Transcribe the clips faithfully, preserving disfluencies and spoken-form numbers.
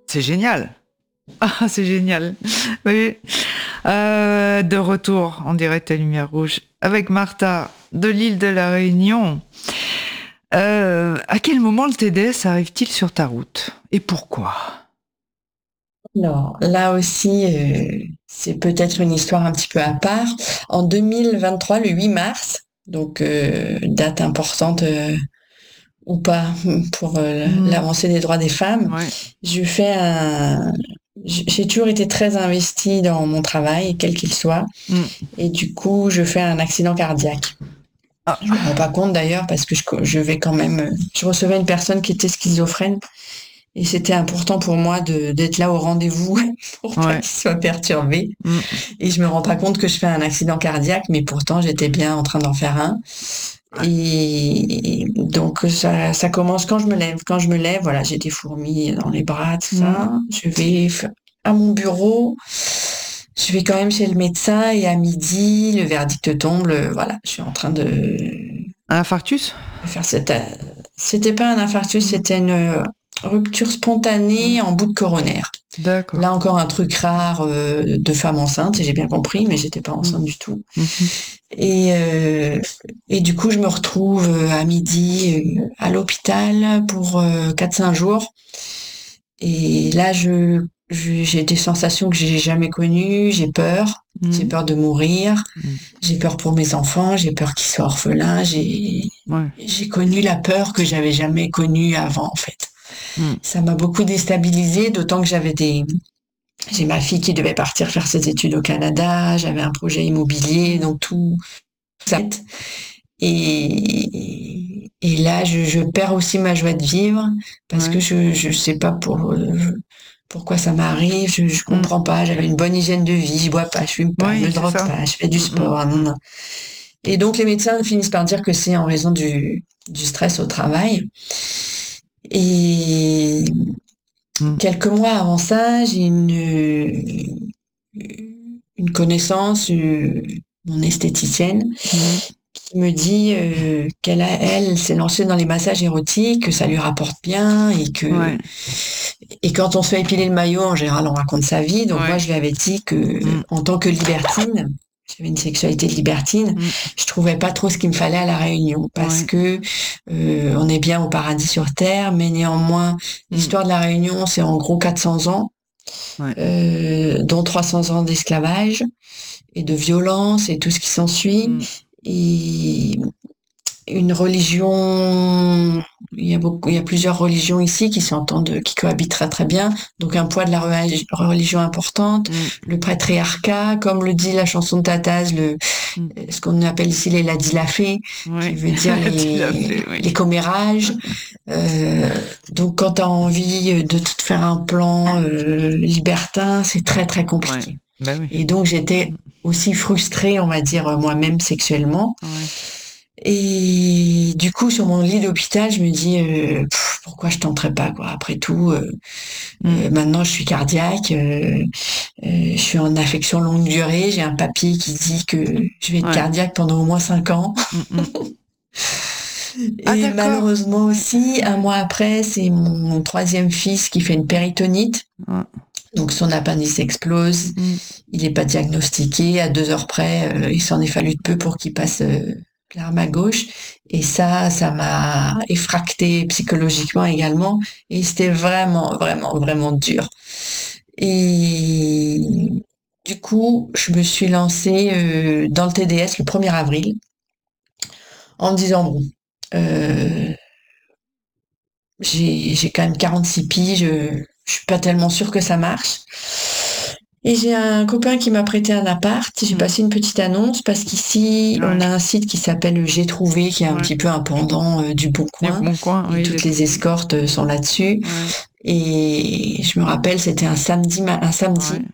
C'est génial. Ah, c'est génial. Oui. Euh, de retour en direct à Lumière Rouge avec Martha de l'île de la Réunion. Euh, à quel moment le T D S arrive-t-il sur ta route et pourquoi? Alors, là aussi, euh, c'est peut-être une histoire un petit peu à part. En deux mille vingt-trois, le huit mars, donc euh, date importante euh, ou pas pour euh, Mmh. l'avancée des droits des femmes, Ouais. je fais un... J'ai toujours été très investie dans mon travail, quel qu'il soit, Mmh. et du coup, je fais un accident cardiaque. Ah. Je me rends pas compte d'ailleurs parce que je, je vais quand même... Je recevais une personne qui était schizophrène. Et c'était important pour moi de, d'être là au rendez-vous pour pas Ouais. qu'il soit perturbé. Mmh. Et je me rends pas compte que je fais un accident cardiaque, mais pourtant j'étais bien en train d'en faire un. Et donc ça, ça commence quand je me lève. Quand je me lève, voilà, j'ai des fourmis dans les bras, tout ça. Mmh. Je vais à mon bureau. Je vais quand même chez le médecin et à midi, le verdict tombe. Le, voilà, je suis en train de, Un infarctus? de faire cette. C'était pas un infarctus, c'était une rupture spontanée en bout de coronaire. D'accord. Là encore un truc rare euh, de femme enceinte, j'ai bien compris, mais j'étais pas enceinte du tout. Mmh. Et, euh, et du coup, je me retrouve euh, à midi euh, à l'hôpital pour euh, quatre cinq jours. Et là, je, je- j'ai des sensations que j'ai jamais connues. J'ai peur. Mmh. J'ai peur de mourir. Mmh. J'ai peur pour mes enfants. J'ai peur qu'ils soient orphelins. J'ai, Ouais. j'ai connu la peur que j'avais jamais connue avant, en fait. Mmh. Ça m'a beaucoup déstabilisée, d'autant que j'avais des, j'ai ma fille qui devait partir faire ses études au Canada, j'avais un projet immobilier, donc tout ça. Et, et là, je, je perds aussi ma joie de vivre parce Ouais. que je je sais pas pour euh, pourquoi ça m'arrive, je, je Mmh. comprends pas. J'avais une bonne hygiène de vie, je bois pas, je fume pas, Oui, je me c'est drogue ça. pas, je fais du Mmh, mmh. sport. Non, non. Et donc les médecins finissent par dire que c'est en raison du du stress au travail. Et Mmh. quelques mois avant ça, j'ai une une connaissance, euh, mon esthéticienne, Mmh. qui me dit euh, qu'elle a, elle, s'est lancée dans les massages érotiques, que ça lui rapporte bien et que Ouais. et quand on se fait épiler le maillot, en général, on raconte sa vie. Donc Ouais. moi, je lui avais dit que Mmh. en tant que libertine, j'avais une sexualité libertine, Mmh. je trouvais pas trop ce qu'il me fallait à la Réunion parce Ouais. que euh, on est bien au paradis sur terre, mais néanmoins, Mmh. l'histoire de la Réunion, c'est en gros quatre cents ans, Ouais. euh, dont trois cents ans d'esclavage et de violence et tout ce qui s'ensuit. Mmh. Et une religion, il y a beaucoup, il y a plusieurs religions ici qui s'entendent, qui cohabitent très très bien. Donc un poids de la re- religion importante, Mmh. le patriarcat, comme le dit la chanson de Tataz, le, Mmh. ce qu'on appelle ici les ladilafés, qui Ouais. veut dire Tu l'as les, fait, oui. les commérages. Euh, donc quand tu as envie de te faire un plan euh, libertin, c'est très très compliqué. Ouais. Bah oui. Et donc j'étais aussi frustrée, on va dire, moi-même sexuellement. Ouais. Et du coup, sur mon lit d'hôpital, je me dis euh, pff, pourquoi je tenterais pas quoi. Après tout, euh, Mmh. euh, maintenant je suis cardiaque, euh, euh, je suis en affection longue durée. J'ai un papier qui dit que je vais être Ouais. cardiaque pendant au moins cinq ans. Mmh, mmh. Ah, Et d'accord. malheureusement aussi, un mois après, c'est mon, mon troisième fils qui fait une péritonite. Ouais. Donc son appendice explose. Mmh. Il n'est pas diagnostiqué. À deux heures près, euh, il s'en est fallu de peu pour qu'il passe euh, l'arme à gauche. Et ça, ça m'a effracté psychologiquement également. Et c'était vraiment, vraiment, vraiment dur. Et du coup, je me suis lancée euh, dans le T D S le premier avril en me disant, bon, euh, j'ai, j'ai quand même quarante-six piges, je, je suis pas tellement sûre que ça marche. Et j'ai un copain qui m'a prêté un appart. J'ai Mmh. passé une petite annonce parce qu'ici, Ouais. on a un site qui s'appelle J'ai Trouvé, qui est un Ouais. petit peu un pendant euh, du Bon Les Coin. bons coins, Et oui, toutes j'ai les trouvé. escortes euh, sont là-dessus. Ouais. Et je me rappelle, c'était un samedi, ma- un samedi. Ouais.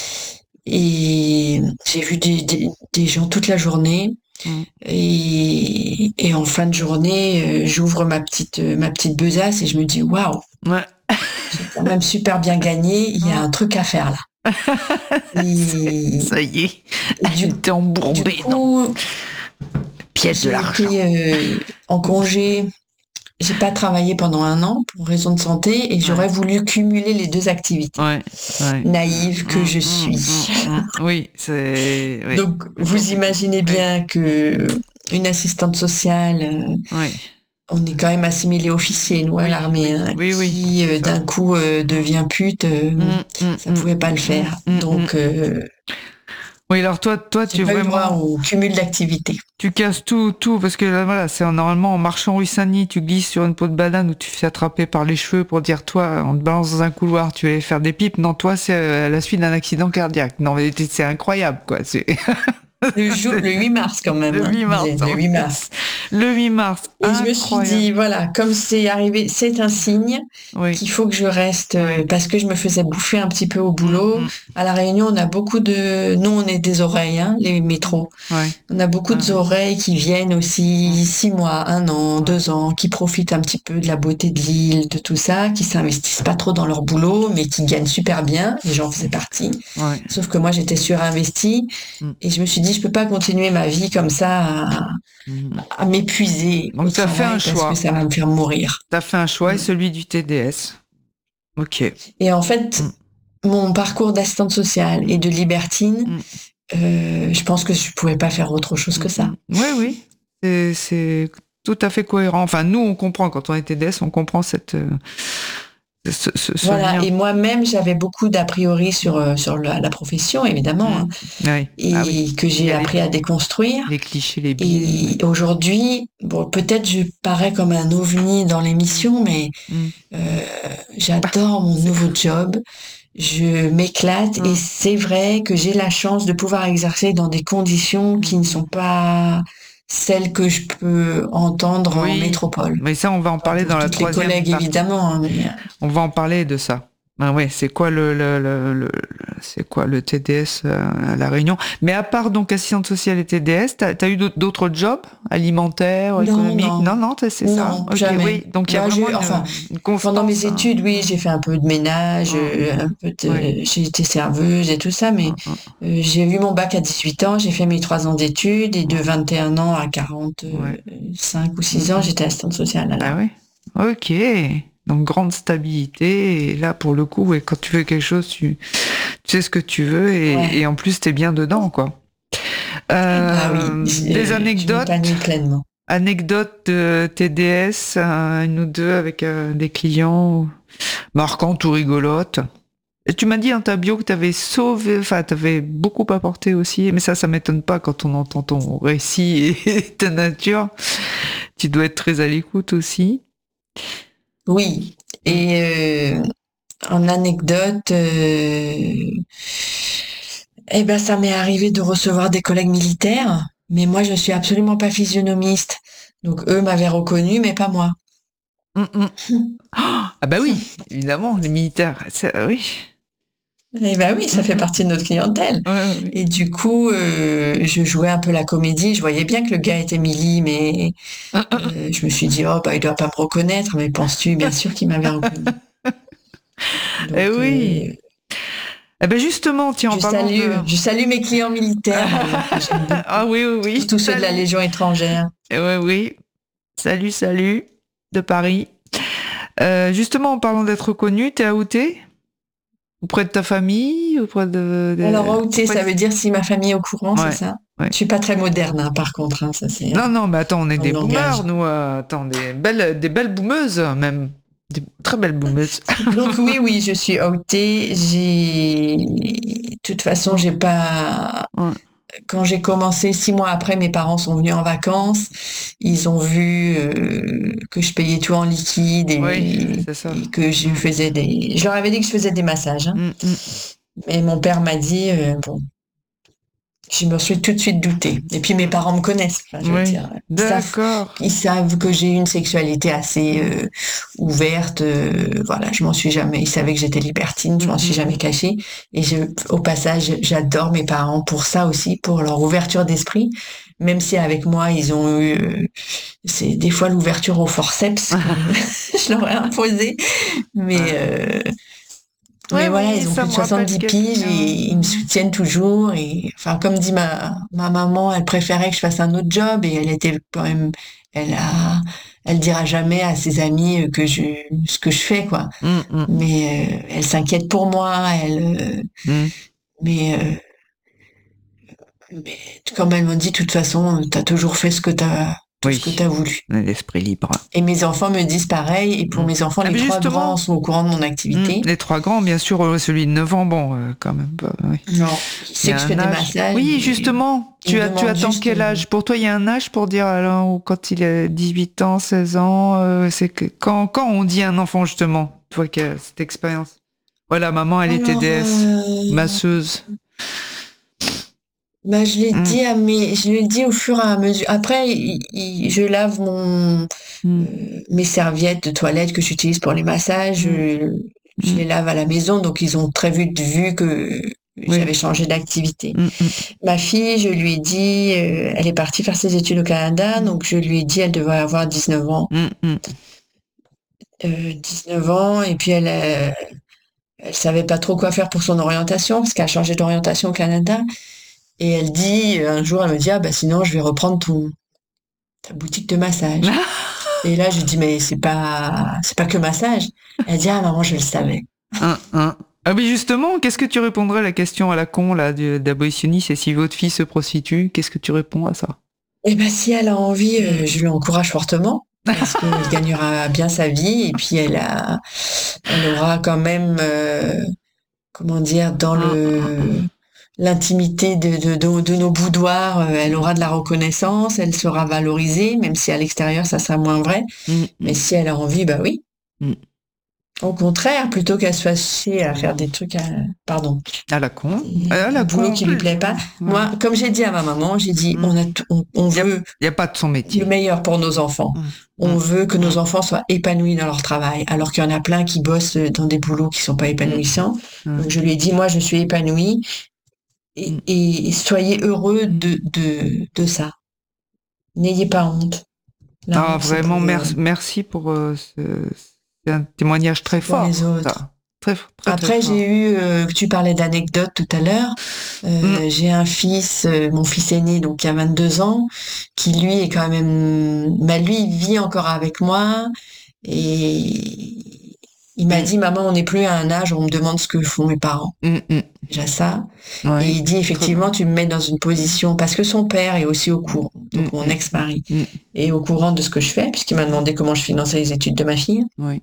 Et j'ai vu des, des, des gens toute la journée. Mmh. Et, et en fin de journée, euh, j'ouvre ma petite, euh, ma petite besace et je me dis, waouh, Ouais. j'ai quand même super bien gagné. Il y a un truc à faire là. Et, Ça y est, et du, elle t'est du embourbée dans coup, le piège de j'ai l'argent. été euh, en congé j'ai pas travaillé pendant un an pour raison de santé et j'aurais Ouais. voulu cumuler les deux activités. Ouais, ouais. Naïve que Mm, je mm, suis. mm, mm. Oui, c'est. Oui. Donc, vous imaginez Oui. bien que une assistante sociale, euh, Oui. on est quand même assimilé officier, nous, à Oui, l'armée, oui, hein, oui, oui, qui c'est euh, ça. d'un coup euh, devient pute, euh, Mm, mm, ça mm, pouvait pas le mm, faire. mm, mm. Donc, euh, Oui, alors toi, toi, j'ai tu pas eu droit vraiment, au cumul d'activités. tu casses tout, tout, parce que là, voilà, c'est normalement en marchant rue Saint-Denis, tu glisses sur une peau de banane ou tu te fais attraper par les cheveux pour dire, toi, on te balance dans un couloir, tu vas faire des pipes. Non, toi, c'est euh, à la suite d'un accident cardiaque. Non, mais c'est incroyable, quoi. C'est Le jour, le huit mars quand même, le hein, huit mars, le en huit fait. mars. Le huit mars, Et je me suis incroyable. dit, voilà, comme c'est arrivé, c'est un signe Oui, qu'il faut que je reste, euh, oui. parce que je me faisais bouffer un petit peu au Mm, boulot. mm, À La Réunion, on a beaucoup de, nous, on est des oreilles, hein, les métros. ouais, On a beaucoup ah, ouais. d'oreilles qui viennent aussi six mois, un an, Ouais. deux ans, qui profitent un petit peu de la beauté de l'île, de tout ça, qui s'investissent pas trop dans leur boulot, mais qui gagnent super bien. Et j'en faisais partie. Ouais. Sauf que moi, j'étais surinvestie. Mm, Et je me suis dit, je peux pas continuer ma vie comme ça à, mm. à m'épuiser au Donc, tu as fait un travail parce que choix. ça va me faire mourir. Tu as fait un choix et Mm. celui du T D S. Ok. Et en fait, Mm, mon parcours d'assistante sociale et de libertine, mm, euh, je pense que je pouvais pas faire autre chose mm, que ça. mm. Oui, oui. C'est, c'est tout à fait cohérent. Enfin, nous, on comprend, quand on est T D S, on comprend cette, euh, ce, ce, ce Voilà. lien. Et moi-même, j'avais beaucoup d'a priori sur, euh, sur la, la profession, évidemment, hein, Mm. Oui. et Ah oui. que Il j'ai y a appris les, à déconstruire. les clichés, les biais. Et aujourd'hui, bon, peut-être je parais comme un ovni dans l'émission, mais Mm. euh, j'adore mon nouveau job. Je m'éclate Mm. et c'est vrai que j'ai la chance de pouvoir exercer dans des conditions qui ne sont pas celles que je peux entendre en Oui. métropole. Mais ça, on va en Enfin, parler pour dans la toutes les troisième collègues, partie. évidemment. Hein, mais... On va en parler de ça. Ben ouais, c'est quoi le, le, le, le c'est quoi le T D S à La Réunion? Mais à part donc assistante sociale et T D S, t'as as eu d'autres jobs alimentaires, Non, économiques? non. Non, non, c'est Non, ça. Ok, jamais. oui. Donc il y a Moi, vraiment j'ai- une, enfin, une constance. pendant mes hein. études, oui, j'ai fait un peu de ménage, Mm. euh, un peu de, Oui. j'ai été serveuse et tout ça, mais Mm, mm. euh, j'ai eu mon bac à dix-huit ans, j'ai fait mes trois ans d'études et de vingt et un ans à Ouais. quarante-cinq ou six Mm, ans, mm. j'étais assistante sociale à Ah la. oui. Ok. Donc grande stabilité. Et là, pour le coup, ouais, quand tu fais quelque chose, tu, tu sais ce que tu veux et, Ouais. et en plus, t'es bien dedans, quoi. Euh, Ah oui, j'ai- des je anecdotes. m'épanouis pleinement. Anecdote de T D S, euh, une ou deux avec euh, des clients marquantes ou rigolotes. Et tu m'as dit dans ta bio que tu avais sauvé, enfin, tu avais beaucoup apporté aussi, mais ça, ça m'étonne pas quand on entend ton récit et ta nature. Tu dois être très à l'écoute aussi. Oui, et euh, en anecdote, euh, eh ben, ça m'est arrivé de recevoir des collègues militaires, mais moi, je suis absolument pas physionomiste. Donc, eux m'avaient reconnu, mais pas moi. Hum, hum. Ah bah oui, évidemment, les militaires, c'est- oui. Eh ben oui, ça fait partie de notre clientèle. Ouais, ouais, ouais. Et du coup, euh, je jouais un peu la comédie. Je voyais bien que le gars était Milly, mais euh, je me suis dit, oh, bah, il doit pas me reconnaître. Mais penses-tu, bien sûr qu'il m'avait reconnu. Donc, Eh oui. euh, Eh ben justement, tiens, en je parlant salue, de... je salue mes clients militaires, d'ailleurs, que j'aime beaucoup. Ah oui, oui, oui. Surtout ceux de la Salut. Légion étrangère. Eh ouais, oui. Salut, salut, de Paris. Euh, justement, en parlant d'être reconnu, t'es outé auprès de ta famille, auprès de. de- Alors, outé, auprès ça de- veut dire si ma famille est au courant, Ouais, c'est ça? ouais. Je suis pas très moderne, hein, par contre, hein, ça c'est Non, non, mais attends, on est dans des le langage. boomers, nous. euh, attends, des belles, des belles boomeuses, même. Des très belles boomeuses. Donc oui, oui, je suis outée. J'ai, de toute façon, j'ai pas. Ouais. Quand j'ai commencé, six mois après, mes parents sont venus en vacances. Ils ont vu euh, que je payais tout en liquide et, Oui, c'est ça. et que je Mm. faisais des. Je leur avais dit que je faisais des massages, hein. Mm, mm. Mais mon père m'a dit, euh, bon, je me suis tout de suite doutée. Et puis mes parents me connaissent, enfin, je veux Oui, dire. Ils savent, d'accord. ils savent que j'ai une sexualité assez euh, ouverte. euh, voilà, je m'en suis jamais. Ils savaient que j'étais libertine, je m'en suis jamais cachée. Et je, au passage, j'adore mes parents pour ça aussi, pour leur ouverture d'esprit. Même si avec moi, ils ont eu, euh, c'est des fois l'ouverture au forceps, je leur ai imposé. Mais euh, Ouais, mais voilà, oui, ils ont ça plus de me rappelle soixante-dix piges quelqu'un. et ils me soutiennent toujours. Et enfin, comme dit ma, ma maman, elle préférait que je fasse un autre job et elle était quand même, elle a, elle dira jamais à ses amis que je, ce que je fais, quoi. Mm, mm. Mais euh, elle s'inquiète pour moi, elle, euh, Mm. mais, euh, mais comme elle m'a dit, de toute façon, t'as toujours fait ce que t'as, tout Oui. ce que t'as voulu. L'esprit libre. Et mes enfants me disent pareil, et pour Mm. mes enfants, Ah, les mais trois justement. grands sont au courant de mon activité. Mm. Les trois grands, bien sûr, euh, celui de neuf ans, bon, euh, quand même pas. Oui. Non, il Il y sait a que je un fais des âge. massages. Oui, mais justement. il Tu, me as, tu demande attends juste, quel euh, âge? Pour toi, il y a un âge pour dire, alors, ou quand il a dix-huit ans, seize ans, euh, c'est que quand, quand on dit un enfant, justement, toi qui as cette expérience. Voilà, maman, elle était Alors, déesse, euh, masseuse. bah, je l'ai Mm. dit à mes, je l'ai dit au fur et à mesure. Après, il- il- je lave mon, Mm. euh, mes serviettes de toilette que j'utilise pour les massages. Mm. Je, je Mm. les lave à la maison, donc ils ont très vite vu que Oui. j'avais changé d'activité. Mm. Mm. Ma fille, je lui ai dit, euh, elle est partie faire ses études au Canada, donc je lui ai dit, elle devrait avoir dix-neuf ans. Mm. Mm. Euh, dix-neuf ans, et puis elle, euh, elle savait pas trop quoi faire pour son orientation, parce qu'elle a changé d'orientation au Canada. Et elle dit, un jour, elle me dit, ah bah sinon, je vais reprendre ton, ta boutique de massage. Et là, je dis, mais c'est pas, c'est pas que massage. Elle dit, ah maman, je le savais. Un, un. Ah oui, justement, qu'est-ce que tu répondrais à la question à la con là du- d'abolitionniste, et si votre fille se prostitue, qu'est-ce que tu réponds à ça? Et ben si elle a envie, euh, je lui encourage fortement. Parce qu'elle gagnera bien sa vie et puis elle a, elle aura quand même, euh, comment dire, dans le l'intimité de, de, de, de nos boudoirs, euh, elle aura de la reconnaissance, elle sera valorisée, même si à l'extérieur ça sera moins vrai. Mm. Mais si elle a envie, bah oui. Mm. Au contraire, plutôt qu'à se fâcher à faire des trucs à, pardon, À la con. des- À la un boulot con, qui en lui plus. plaît pas. Ouais. Moi, comme j'ai dit à ma maman, j'ai dit, Mm. on a, t- on, on Y a- veut Il n'y a pas de son métier. le meilleur pour nos enfants. Mm. On Mm. veut que nos Mm. enfants soient épanouis dans leur travail, alors qu'il y en a plein qui bossent dans des boulots qui sont pas épanouissants. Mm. Donc je lui ai dit, moi, je suis épanouie et, Mm. et soyez heureux de, de, de ça. N'ayez pas honte. La Ah, honte, c'est vraiment, pour, merci, euh, merci pour euh, ce, c'est un témoignage très c'est pour fort. les autres. Ça. Très, très, très Après, fort. j'ai eu, euh, tu parlais d'anecdotes tout à l'heure. Euh, Mm. J'ai un fils, euh, mon fils aîné, donc qui a vingt-deux ans, qui lui est quand même, bah lui, il vit encore avec moi et il m'a Mm. dit, maman, on n'est plus à un âge où on me demande ce que font mes parents. Mm. Mm. Déjà ça. Ouais. Et il dit, effectivement, tu me mets dans une position, parce que son père est aussi au courant, donc Mm. mon ex-mari Mm. est au courant de ce que je fais, puisqu'il m'a demandé comment je finançais les études de ma fille. Oui.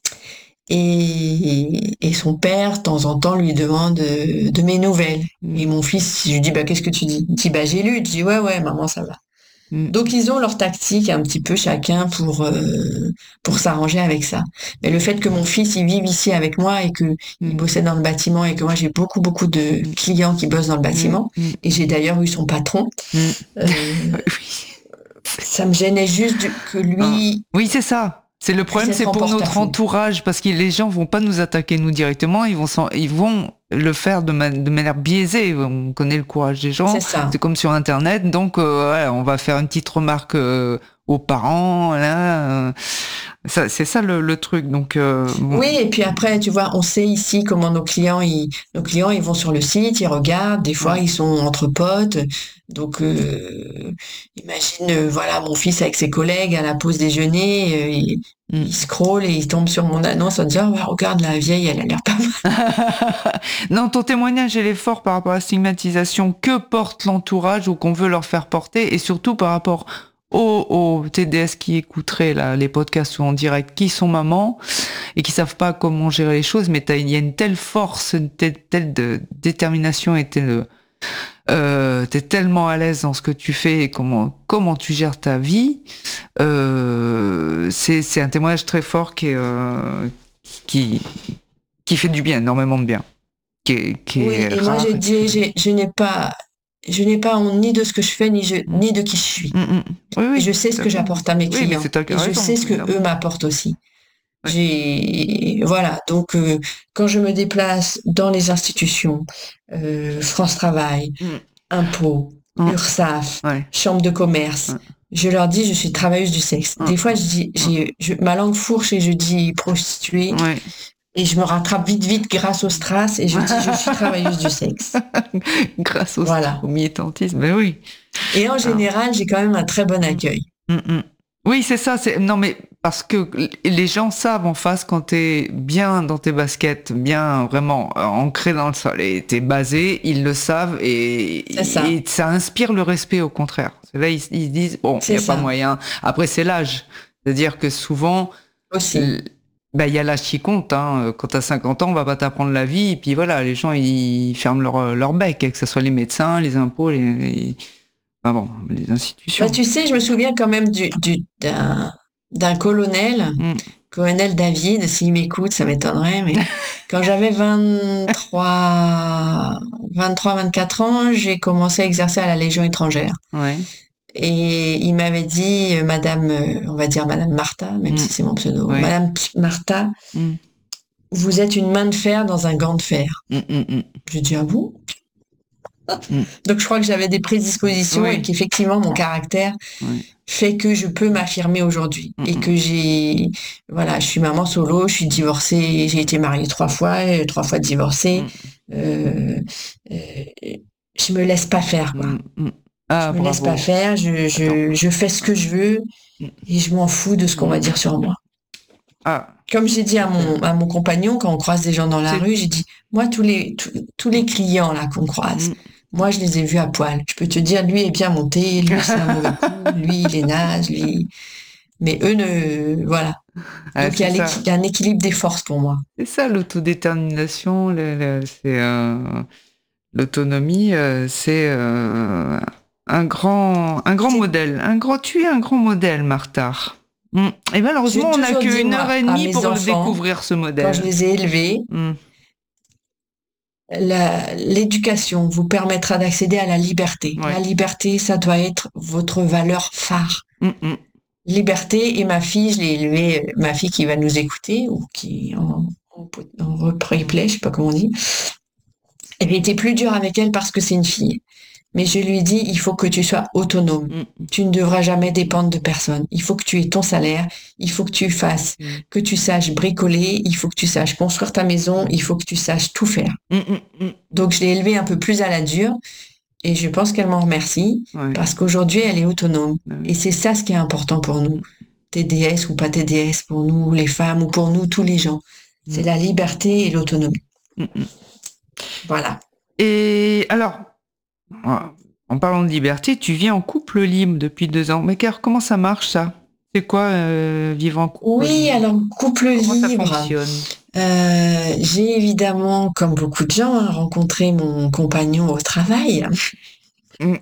Et, et son père, de temps en temps, lui demande euh, de mes nouvelles. Mm. Et mon fils, je lui dis, bah, qu'est-ce que tu dis? Il dit, bah, j'ai lu. Je dis, ouais, ouais, maman, ça va. Mm. Donc, ils ont leur tactique un petit peu chacun pour, euh, pour s'arranger avec ça. Mais le fait que mon fils, il vive ici avec moi et que il Mm. bossait dans le bâtiment et que moi, j'ai beaucoup, beaucoup de clients qui bossent dans le bâtiment. Mm. Et j'ai d'ailleurs eu son patron. Mm. Euh, Oui. ça me gênait juste de- que lui, Oui, c'est ça. C'est le problème, puisse c'est être en pour notre porte-à-faux. entourage, parce que les gens vont pas nous attaquer nous directement, ils vont, s'en- ils vont le faire de, ma- de manière biaisée. On connaît le courage des gens. c'est ça. C'est comme sur Internet, donc euh, ouais, on va faire une petite remarque euh, aux parents. Là, euh, ça, c'est ça le, le truc. Donc euh, bon. Oui, et puis après, tu vois, on sait ici comment nos clients, ils, nos clients, ils vont sur le site, ils regardent, des fois, Ouais. ils sont entre potes. Donc, euh, imagine, euh, voilà, mon fils avec ses collègues à la pause déjeuner, euh, il, Mm. il scrolle et il tombe sur mon annonce en disant, ouais, regarde, la vieille, elle a l'air pas mal. Non, ton témoignage, il est fort par rapport à la stigmatisation que porte l'entourage ou qu'on veut leur faire porter, et surtout par rapport aux, aux T D S qui écouteraient là, les podcasts ou en direct, qui sont mamans et qui savent pas comment gérer les choses, mais il y a une telle force, une telle, telle de détermination et telle, euh, t'es tellement à l'aise dans ce que tu fais et comment, comment tu gères ta vie. Euh, c'est, c'est un témoignage très fort qui est, euh, qui, qui fait du bien, énormément de bien. Qui est, qui Oui, est et moi, rare. je dis, j'ai- je n'ai pas, je n'ai pas honte ni de ce que je fais, ni, je, ni de qui je suis. Mm, mm. Oui, oui, Et je sais ce que j'apporte à mes oui, mais clients. c'est ta Et je raison, sais ce que évidemment. eux m'apportent aussi. Ouais. J'ai, voilà. Donc, euh, quand je me déplace dans les institutions, euh, France Travail, Mm. Impôts, Mm. URSSAF, Ouais. Chambre de commerce, Ouais. je leur dis, je suis travailleuse du sexe. Mm. Des fois, je dis, j'ai, je, ma langue fourche et je dis prostituée. Ouais. Et je me rattrape vite, vite grâce au strass et je dis, je suis travailleuse du sexe. Grâce au, Voilà. au militantisme, mais oui. Et en général, j'ai quand même un très bon accueil. Mm, mm. Oui, c'est ça. C'est... Non, mais parce que les gens savent en face quand t'es bien dans tes baskets, bien vraiment ancré dans le sol et t'es basé, ils le savent et, ça. et ça inspire le respect au contraire. C'est là, ils, ils disent, bon, il n'y a ça. Pas moyen. Après, c'est l'âge. C'est-à-dire que souvent, aussi. L- ben, y a l'âge qui compte. Hein. Quand t'as cinquante ans, on va pas t'apprendre la vie. Et puis voilà, les gens, ils ferment leur, leur bec, que ce soit les médecins, les impôts, les... les... Enfin bon, les institutions. Bah, tu sais, je me souviens quand même du, du, d'un, d'un colonel, mm. colonel David, s'il m'écoute, ça m'étonnerait, mais quand j'avais vingt-trois, vingt-trois, vingt-quatre ans, j'ai commencé à exercer à la Légion étrangère. Ouais. Et il m'avait dit, euh, Madame, euh, on va dire Madame Martha, même mm. si c'est mon pseudo, ouais. Madame Martha, mm. vous êtes une main de fer dans un gant de fer. Mm, mm, mm. J'ai dit, ah bon? Mm. Donc je crois que j'avais des prédispositions oui. et qu'effectivement mon caractère oui. fait que je peux m'affirmer aujourd'hui mm. et que j'ai voilà je suis maman solo, je suis divorcée, j'ai été mariée trois fois, trois fois divorcée, mm. euh, euh, je me laisse pas faire quoi. Mm. Ah, je me bravo. laisse pas faire, je, je, je fais ce que je veux et je m'en fous de ce qu'on va dire sur moi. Ah. Comme j'ai dit à mon, à mon compagnon quand on croise des gens dans la c'est... rue, j'ai dit moi tous les tous, tous les clients là qu'on croise. Mm. Moi, je les ai vus à poil. Je peux te dire, lui est bien monté, lui, c'est un mauvais coup, lui, il est naze, lui... Mais eux, ne... voilà. Ah, donc, il y, y a un équilibre des forces pour moi. C'est ça, l'autodétermination, le, le, c'est, euh, l'autonomie, euh, c'est euh, un grand, un grand modèle. Un grand, tu es un grand modèle, Martha. Mmh. Et malheureusement, on n'a qu'une heure et demie pour enfants, découvrir ce modèle. Quand je les ai élevés, mmh. La, l'éducation vous permettra d'accéder à la liberté. Ouais. La liberté, ça doit être votre valeur phare. Mm-mm. Liberté, et ma fille, je l'ai élevée, ma fille qui va nous écouter, ou qui en, en, en replay, je sais pas comment on dit. Elle était plus dure avec elle parce que c'est une fille. Mais je lui dis, il faut que tu sois autonome. Mm. Tu ne devras jamais dépendre de personne. Il faut que tu aies ton salaire. Il faut que tu fasses, mm. que tu saches bricoler. Il faut que tu saches construire ta maison. Il faut que tu saches tout faire. Mm, mm, mm. Donc, je l'ai élevée un peu plus à la dure. Et je pense qu'elle m'en remercie. Ouais. Parce qu'aujourd'hui, elle est autonome. Ouais. Et c'est ça ce qui est important pour nous. T D S ou pas T D S, pour nous, les femmes, ou pour nous, tous les gens. Mm. C'est la liberté et l'autonomie. Mm, mm. Voilà. Et alors... En parlant de liberté, tu vis en couple libre depuis deux ans. Mais comment ça marche, ça? C'est quoi, euh, vivre en couple Oui, libre? Alors, couple comment libre. Ça fonctionne euh, j'ai évidemment, comme beaucoup de gens, hein, rencontré mon compagnon au travail. Mm.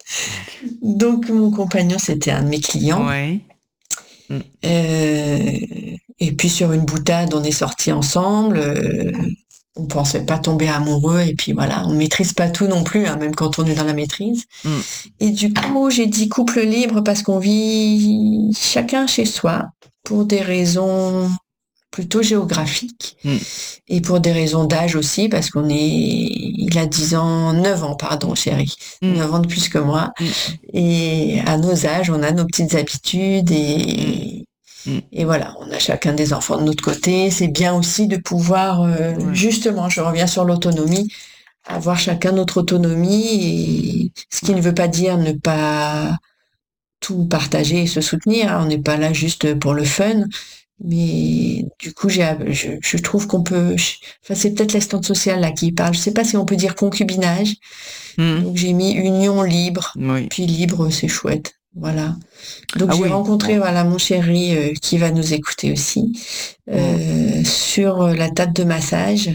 Donc, mon compagnon, c'était un de mes clients. Ouais. Mm. Euh, et puis, sur une boutade, on est sortis ensemble. Euh, on pensait pas tomber amoureux et puis voilà, on maîtrise pas tout non plus, hein, même quand on est dans la maîtrise. Mm. Et du coup, j'ai dit couple libre parce qu'on vit chacun chez soi pour des raisons plutôt géographiques mm. et pour des raisons d'âge aussi parce qu'on est, il a dix ans, neuf ans, pardon, chérie, mm. neuf ans de plus que moi. Mm. Et à nos âges, on a nos petites habitudes et mm. Et voilà, on a chacun des enfants de notre côté. C'est bien aussi de pouvoir, euh, ouais. justement, je reviens sur l'autonomie, avoir chacun notre autonomie, et ce qui ne veut pas dire ne pas tout partager et se soutenir. Hein. On n'est pas là juste pour le fun. Mais du coup, j'ai, je, je trouve qu'on peut... Je, enfin, c'est peut-être l'assistante sociale là qui parle. Je ne sais pas si on peut dire concubinage. Mmh. Donc, j'ai mis union libre. Oui. Puis libre, c'est chouette. Voilà. Donc, ah j'ai oui. rencontré, bon. voilà, mon chéri euh, qui va nous écouter aussi euh, mmh. sur la table de massage.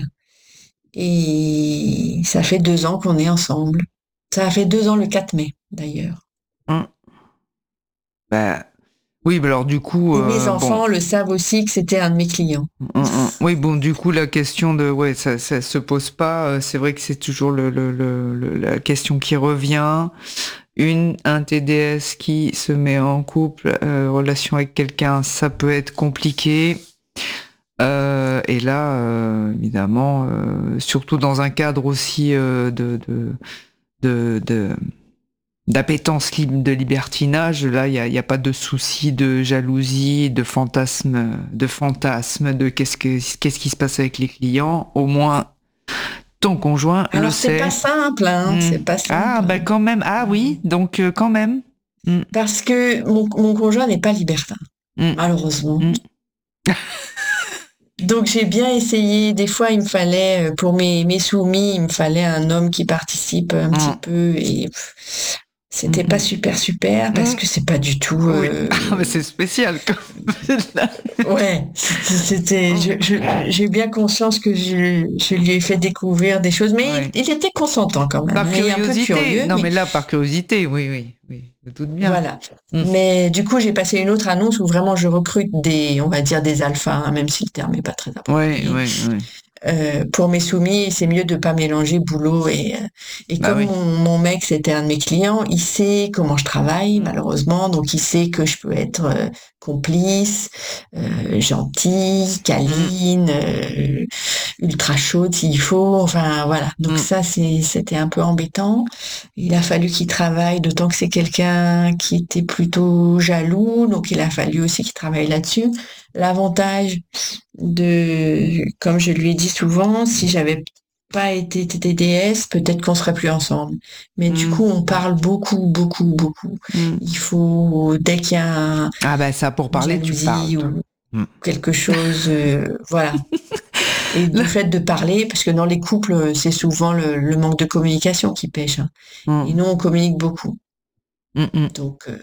Et ça fait deux ans qu'on est ensemble. Ça a fait deux ans le quatre mai, d'ailleurs. Mmh. Ben... Oui, bah alors du coup... Et mes euh, enfants bon. le savent aussi que c'était un de mes clients. Mmh, mmh. Oui, bon, du coup, la question de... Ouais, ça, ça se pose pas. C'est vrai que c'est toujours le, le, le, le, la question qui revient. Une, un T D S qui se met en couple, euh, relation avec quelqu'un, ça peut être compliqué. Euh, et là, euh, évidemment, euh, surtout dans un cadre aussi euh, de... de, de, de d'appétence de libertinage, là, il n'y a, y a pas de souci de jalousie, de fantasme, de fantasme, de qu'est-ce, que, qu'est-ce qui se passe avec les clients. Au moins, ton conjoint Alors, le sait. Alors, c'est pas simple, hein, mmh. c'est pas simple. Ah, bah quand même, ah oui, donc euh, quand même. Mm. Parce que mon, mon conjoint n'est pas libertin, Mm. malheureusement. Mm. Donc j'ai bien essayé. Des fois, il me fallait, pour mes, mes soumis, il me fallait un homme qui participe un petit Mm. peu. Et pff, c'était Mm. pas super super parce Mm. que c'est pas du tout. Oui. euh, Ah, mais c'est spécial. Quand Ouais, c'était. je- je- J'ai bien conscience que je, je lui ai fait découvrir des choses, mais Ouais. il, il était consentant quand même, Par hein, et un peu curiosité. curieux, Non, mais mais là, par curiosité, oui, oui, oui. Je doute bien. voilà. Mm. Mais du coup, j'ai passé une autre annonce où vraiment je recrute des, on va dire des alphas, hein, même si le terme n'est pas très Oui, approprié. oui, oui. Euh, pour mes soumis, c'est mieux de pas mélanger boulot et euh, et Bah comme oui. mon, mon mec c'était un de mes clients, il sait comment je travaille Mm. malheureusement, donc il sait que je peux être euh, complice, euh, gentille, câline, euh, ultra chaude s'il faut. Enfin voilà. Donc Mm. ça c'est c'était un peu embêtant. Il a fallu qu'il travaille, d'autant que c'est quelqu'un qui était plutôt jaloux, donc il a fallu aussi qu'il travaille là-dessus. L'avantage de, comme je lui ai dit souvent, si j'avais pas été T T D S, peut-être qu'on serait plus ensemble. Mais du Mm. coup, on parle beaucoup, beaucoup, beaucoup. Mm. Il faut, dès qu'il y a un- Ah ben ça, pour une parler, tu parles, jalousie toi. ou Mm. quelque chose, euh, voilà. Et Là- du fait de parler, parce que dans les couples, c'est souvent le, le manque de communication qui pêche, hein. Et Mm. nous, on communique beaucoup. Mm, mm. Donc, euh,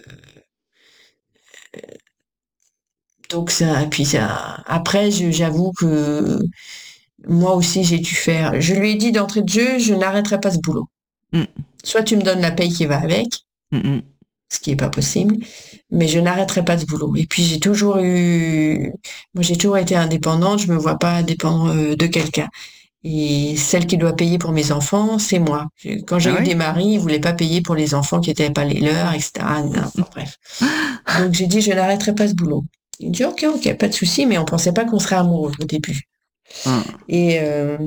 donc ça, et puis ça, après, je- j'avoue que moi aussi, j'ai dû faire. Je lui ai dit d'entrée de jeu, je n'arrêterai pas ce boulot. Mm. Soit tu me donnes la paye qui va avec, Mm, mm. ce qui est pas possible, mais je n'arrêterai pas ce boulot. Et puis j'ai toujours eu, moi j'ai toujours été indépendante, je me vois pas dépendre euh, de quelqu'un. Et celle qui doit payer pour mes enfants, c'est moi. Je- Quand j'ai Ah eu oui? des maris, ils voulaient pas payer pour les enfants qui étaient pas les leurs, et cetera. Enfin, bref. Donc j'ai dit je n'arrêterai pas ce boulot. Il dit ok, ok, pas de souci, mais on pensait pas qu'on serait amoureux au début. Mm. Et euh,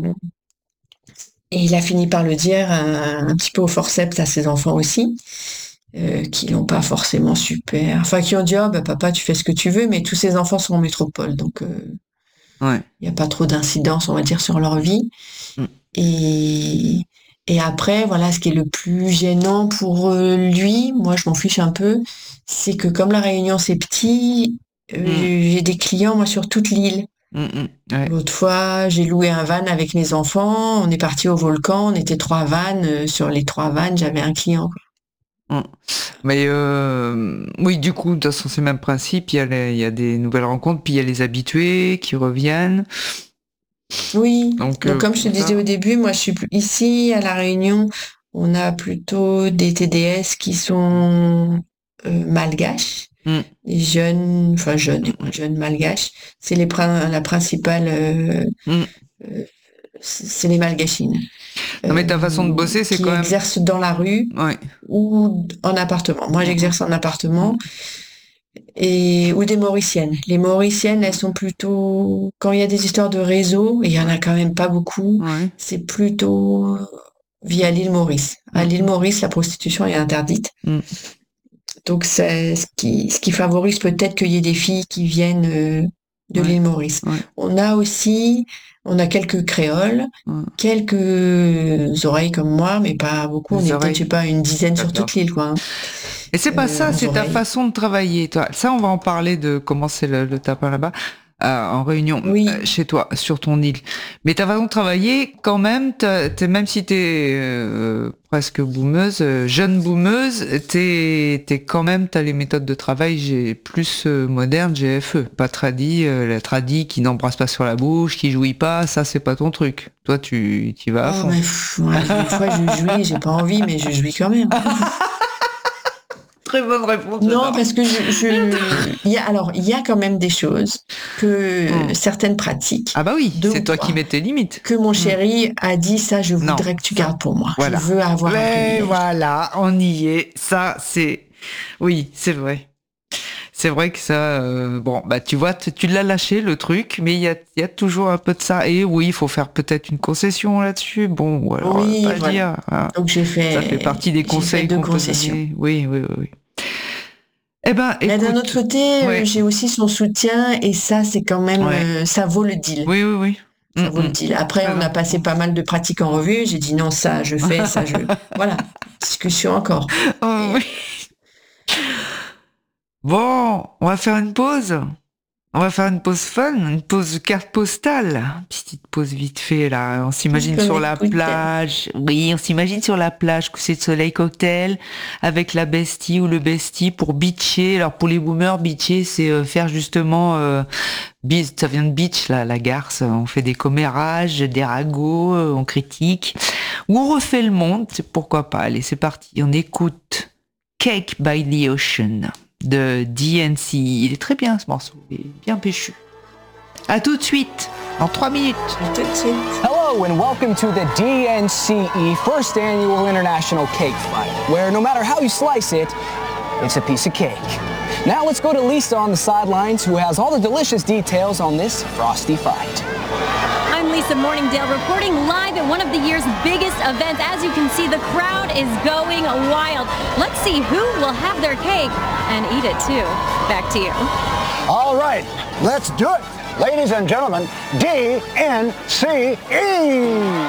Et il a fini par le dire un, un petit peu au forceps à ses enfants aussi, euh, qui l'ont pas forcément super. Enfin, qui ont dit, oh, bah, papa, tu fais ce que tu veux, mais tous ses enfants sont en métropole, donc euh, Ouais. il n'y a pas trop d'incidence, on va dire, sur leur vie. Mm. Et, et après, voilà, ce qui est le plus gênant pour euh, lui, moi, je m'en fiche un peu, c'est que comme la Réunion, c'est petit, euh, Mm. j'ai des clients, moi, sur toute l'île. Mm, mm. Ouais. L'autre fois, j'ai loué un van avec mes enfants. On est parti au volcan. On était trois vannes. Euh, Sur les trois vannes, j'avais un client, quoi. Mm. Mais euh, oui, du coup, de toute façon, c'est le même principe. Il y a les- il y a des nouvelles rencontres, puis il y a les habitués qui reviennent. Oui. Donc, Donc, euh, comme je te pour ça- disais au début, moi, je suis plus- ici à La Réunion. On a plutôt des T D S qui sont euh, malgaches. Mm. Les jeunes, enfin jeunes et moins jeunes malgaches. C'est les prin- la principale. euh, Mm. euh, c'est les malgachines. Non, mais ta façon de bosser, c'est qui quand même. exercent dans la rue Ouais. ou en appartement. Moi, j'exerce en appartement. Et, ou des Mauriciennes. Les Mauriciennes, elles sont plutôt, quand il y a des histoires de réseau, et il y en a quand même pas beaucoup, Ouais. c'est plutôt via l'île Maurice. À l'île Maurice, la prostitution est interdite. Mm. Donc, c'est ce qui, ce qui favorise peut-être qu'il y ait des filles qui viennent euh, de Ouais. l'île Maurice. Ouais. On a aussi, on a quelques créoles, Ouais. quelques oreilles comme moi, mais pas beaucoup. Des on est oreilles. peut-être, je sais pas, une dizaine sur D'accord. toute l'île, quoi, hein. Et c'est pas Euh, ça, aux c'est ta oreilles. façon de travailler, toi. Ça, on va en parler de comment c'est le, le tapin là-bas, euh, en réunion, Oui. euh, chez toi, sur ton île. Mais ta façon de travailler, quand même, t'as- t'es, même si t'es euh, presque boomeuse, euh, jeune boomeuse, t'es, t'es quand même, t'as les méthodes de travail j'ai plus euh, modernes, G F E. Pas tradi, euh, la tradi qui n'embrasse pas sur la bouche, qui jouit pas, ça, c'est pas ton truc. Toi, tu, tu vas à Oh, fond. mais pff, ouais, des fois, je jouis, j'ai pas envie, mais je jouis quand même. Très bonne réponse. Non, j'adore. parce que je, je, il y a, alors, il y a quand même des choses que Mm. certaines pratiques, Ah bah oui, deux c'est ou toi trois, qui mets tes limites. que mon chéri a dit, ça, je Non, voudrais que tu ça, gardes pour moi. voilà. Je veux avoir un Mais privilège. voilà, on y est. Ça, c'est... Oui, c'est vrai. C'est vrai que ça... euh, Bon, bah tu vois, tu tu l'as lâché, le truc, mais il y a, il y a toujours un peu de ça. Et oui, il faut faire peut-être une concession là-dessus. Bon, ou alors, Oui, on va pas voilà. dire. Hein. Donc, j'ai fait, Ça fait partie des j'ai fait conseils deux qu'on peut concessions. donner. Oui, oui, oui, oui. Eh ben, Mais d'un écoute... autre côté, euh, Ouais. j'ai aussi son soutien et ça, c'est quand même, Ouais. euh, ça vaut le deal. Oui, oui, oui. Ça Mm, vaut le mm. deal. Après, Très on a passé important. pas mal de pratiques en revue. J'ai dit non, ça, je fais, ça, je. Voilà. Discussion encore. Oh, Et, oui. Bon, on va faire une pause. On va faire une pause fun, une pause carte postale. Petite pause vite fait, là. On s'imagine sur la plage. Oui, on s'imagine sur la plage, coucher de soleil, cocktail, avec la bestie ou le bestie pour beacher. Alors, pour les boomers, beacher, c'est euh, faire justement, euh, beach, ça vient de beach, là, la garce. On fait des commérages, des ragots, euh, on critique. Ou on refait le monde, c'est pourquoi pas. Allez, c'est parti. On écoute Cake by the Ocean de D N C. Il est très bien ce morceau, il est bien péchu. À tout de suite, en trois minutes. À tout de suite. Hello and welcome to the D N C E First Annual International Cake Fight, where no matter how you slice it, it's a piece of cake. Now let's go to Lisa on the sidelines, who has all the delicious details on this frosty fight. I'm Lisa Morningdale reporting live at one of the year's biggest events. As you can see, the crowd is going wild. Let's see who will have their cake and eat it too. Back to you. All right, let's do it. Ladies and gentlemen, D N C E.